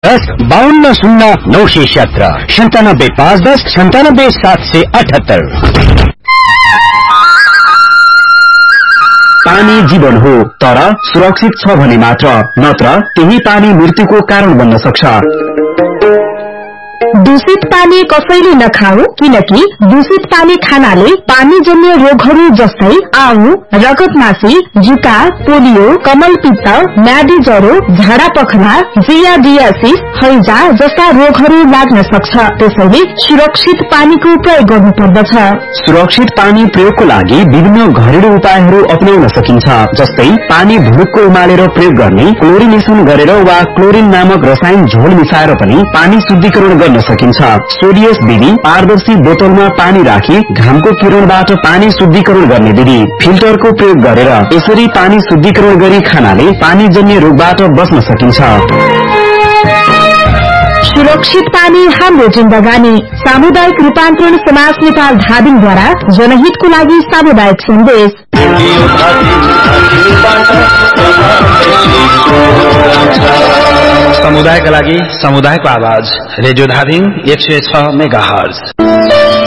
97 510 97 778। पानी जीवन हो, तर सुरक्षित छ भने मात्र, नत्र त्यही पानी मृत्युको कारण बन्न सक्छ। दूषित पानी कसैले नखाऊ, किनकि दूषित पानी खानाले पानीजन्य रोगहरू जस्तै आउँ, रगतमासी, जुका, पोलियो, कमलपित्त, म्यादी ज्वरो, झाडा पखला, जियाडियासिस, हैजा जस्ता रोगहरू लाग्न सक्छ। त्यसैले सुरक्षित पानीको प्रयोग गर्नुपर्दछ। सुरक्षित पानी प्रयोगको लागि विभिन्न घरेलु उपायहरू अपनाउन सकिन्छ, जस्तै पानी भुरुक्क उमालेर प्रयोग गर्ने, क्लोरिनेसन गरेर वा क्लोरिन नामक रसायन झोल मिसाएर पनि पानी शुद्धिकरण गर्न सकिन्छ। सोडियस विधि, पारदर्शी बोतलमा पानी राखी घामको किरणबाट पानी शुद्धिकरण गर्ने विधि, फिल्टरको प्रयोग गरेर यसरी पानी शुद्धिकरण गरी खानाले पानीजन्य रोगबाट बच्न सकिन्छ। सुरक्षित पानी हाम्रो जिन्दगानी। सामुदायिक रूपान्तरण समाज नेपाल धादिङद्वारा जनहितको लागि सामुदायिक सन्देश। समुदायका लागि समुदायको आवाज, रेडियो धादिङ 106 मेगाहर्ज।